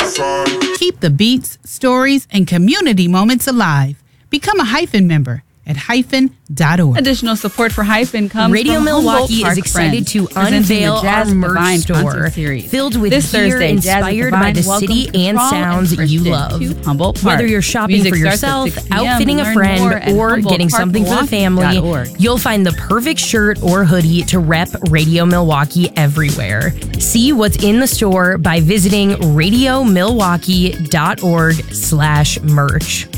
Keep the beats, stories, and community moments alive. Become a Hyphen member at hyphen.org. Additional support for Hyphen comes Radio from Milwaukee Humboldt is Park excited Friends, to unveil our merch store filled with this gear Thursday, inspired by the city and sounds you love. Whether you're shopping for yourself, outfitting a friend, or getting something for the family, you'll find the perfect shirt or hoodie to rep Radio Milwaukee everywhere. See what's in the store by visiting radiomilwaukee.org/merch.